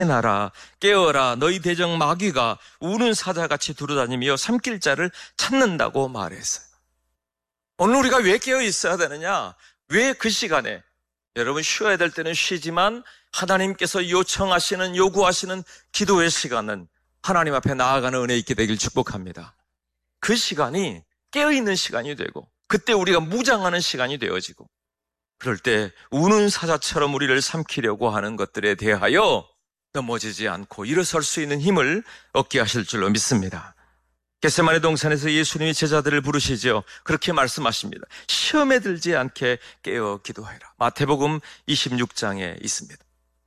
깨어나라, 깨어라, 너희 대적 마귀가 우는 사자같이 두루다니며 삼킬 자를 찾는다고 말했어요. 오늘 우리가 왜 깨어 있어야 되느냐? 왜 그 시간에, 여러분 쉬어야 될 때는 쉬지만 하나님께서 요청하시는, 요구하시는 기도의 시간은 하나님 앞에 나아가는 은혜 있게 되길 축복합니다. 그 시간이 깨어있는 시간이 되고, 그때 우리가 무장하는 시간이 되어지고, 그럴 때 우는 사자처럼 우리를 삼키려고 하는 것들에 대하여 넘어지지 않고 일어설 수 있는 힘을 얻게 하실 줄로 믿습니다. 겟세마네 동산에서 예수님이 제자들을 부르시죠. 그렇게 말씀하십니다. 시험에 들지 않게 깨어 기도하라. 마태복음 26장에 있습니다.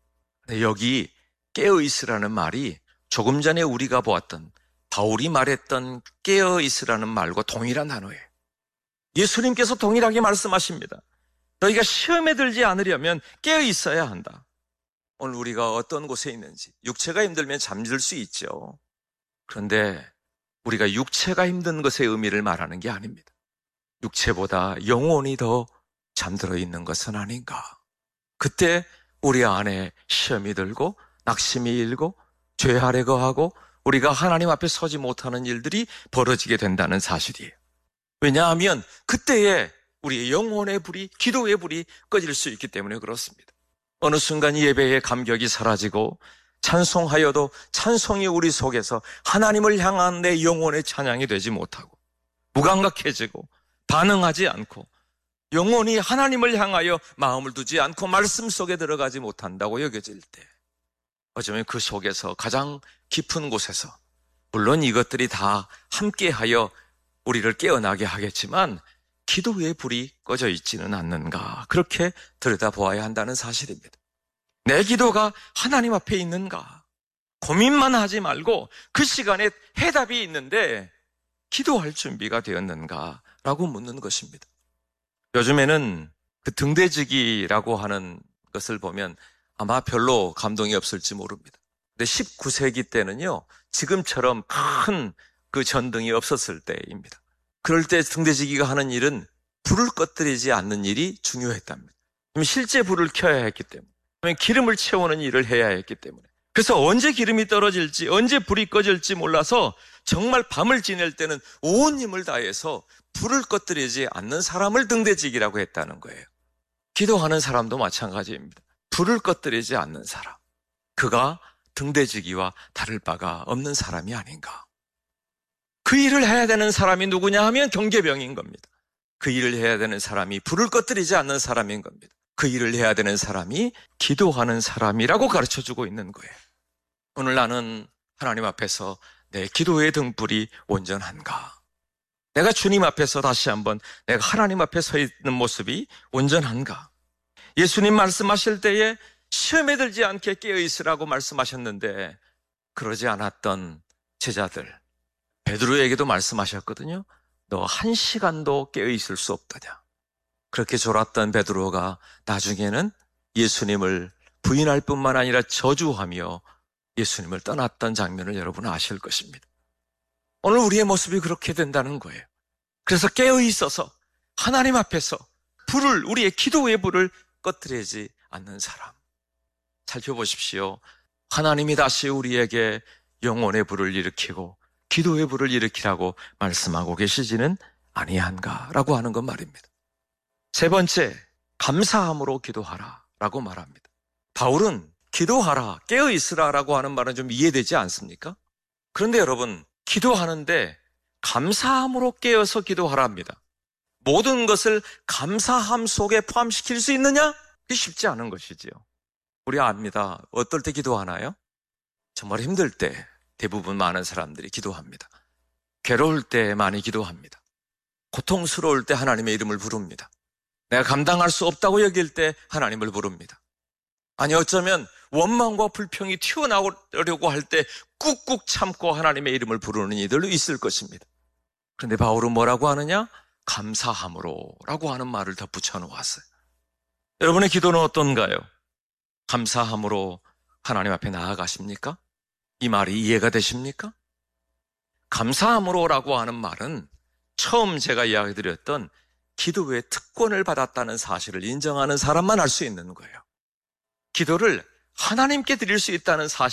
여기 깨어 있으라는 말이 조금 전에 우리가 보았던 바울이 말했던 깨어 있으라는 말과 동일한 단어예요. 예수님께서 동일하게 말씀하십니다. 너희가 시험에 들지 않으려면 깨어 있어야 한다. 오늘 우리가 어떤 곳에 있는지, 육체가 힘들면 잠들 수 있죠. 그런데 우리가 육체가 힘든 것의 의미를 말하는 게 아닙니다. 육체보다 영혼이 더 잠들어 있는 것은 아닌가. 그때 우리 안에 시험이 들고 낙심이 일고 죄 아래 거하고 우리가 하나님 앞에 서지 못하는 일들이 벌어지게 된다는 사실이에요. 왜냐하면 그때에 우리의 영혼의 불이, 기도의 불이 꺼질 수 있기 때문에 그렇습니다. 어느 순간 예배의 감격이 사라지고 찬송하여도 찬송이 우리 속에서 하나님을 향한 내 영혼의 찬양이 되지 못하고 무감각해지고 반응하지 않고 영혼이 하나님을 향하여 마음을 두지 않고 말씀 속에 들어가지 못한다고 여겨질 때, 어쩌면 그 속에서 가장 깊은 곳에서, 물론 이것들이 다 함께하여 우리를 깨어나게 하겠지만 기도의 불이 꺼져 있지는 않는가, 그렇게 들여다보아야 한다는 사실입니다. 내 기도가 하나님 앞에 있는가, 고민만 하지 말고 그 시간에 해답이 있는데 기도할 준비가 되었는가 라고 묻는 것입니다. 요즘에는 그 등대지기라고 하는 것을 보면 아마 별로 감동이 없을지 모릅니다. 근데 19세기 때는요, 지금처럼 큰 그 전등이 없었을 때입니다. 그럴 때 등대지기가 하는 일은 불을 꺼뜨리지 않는 일이 중요했답니다. 실제 불을 켜야 했기 때문에, 기름을 채우는 일을 해야 했기 때문에, 그래서 언제 기름이 떨어질지, 언제 불이 꺼질지 몰라서 정말 밤을 지낼 때는 온 힘을 다해서 불을 꺼뜨리지 않는 사람을 등대지기라고 했다는 거예요. 기도하는 사람도 마찬가지입니다. 불을 꺼뜨리지 않는 사람, 그가 등대지기와 다를 바가 없는 사람이 아닌가. 그 일을 해야 되는 사람이 누구냐 하면 경계병인 겁니다. 그 일을 해야 되는 사람이 불을 꺼뜨리지 않는 사람인 겁니다. 그 일을 해야 되는 사람이 기도하는 사람이라고 가르쳐주고 있는 거예요. 오늘 나는 하나님 앞에서 내 기도의 등불이 온전한가? 내가 주님 앞에서 다시 한번 내가 하나님 앞에 서 있는 모습이 온전한가? 예수님 말씀하실 때에 시험에 들지 않게 깨어있으라고 말씀하셨는데 그러지 않았던 제자들, 베드로에게도 말씀하셨거든요. 너 1시간도 깨어있을 수 없다냐. 그렇게 졸았던 베드로가 나중에는 예수님을 부인할 뿐만 아니라 저주하며 예수님을 떠났던 장면을 여러분은 아실 것입니다. 오늘 우리의 모습이 그렇게 된다는 거예요. 그래서 깨어있어서 하나님 앞에서 불을, 우리의 기도의 불을 꺼뜨리지 않는 사람. 살펴보십시오. 하나님이 다시 우리에게 영혼의 불을 일으키고 기도의 불을 일으키라고 말씀하고 계시지는 아니한가라고 하는 건 말입니다. 세 번째, 감사함으로 기도하라 라고 말합니다. 바울은 기도하라, 깨어있으라 라고 하는 말은 좀 이해되지 않습니까? 그런데 여러분, 기도하는데 감사함으로 깨어서 기도하랍니다. 모든 것을 감사함 속에 포함시킬 수 있느냐? 그게 쉽지 않은 것이지요. 우리 압니다. 어떨 때 기도하나요? 정말 힘들 때 대부분 많은 사람들이 기도합니다. 괴로울 때 많이 기도합니다. 고통스러울 때 하나님의 이름을 부릅니다. 내가 감당할 수 없다고 여길 때 하나님을 부릅니다. 아니 어쩌면 원망과 불평이 튀어나오려고 할 때 꾹꾹 참고 하나님의 이름을 부르는 이들도 있을 것입니다. 그런데 바울은 뭐라고 하느냐? 감사함으로 라고 하는 말을 덧붙여 놓았어요. 여러분의 기도는 어떤가요? 감사함으로 하나님 앞에 나아가십니까? 이 말이 이해가 되십니까? 감사함으로 라고 하는 말은 처음 제가 이야기 드렸던 기도의 특권을 받았다는 사실을 인정하는 사람만 할 수 있는 거예요. 기도를 하나님께 드릴 수 있다는 사실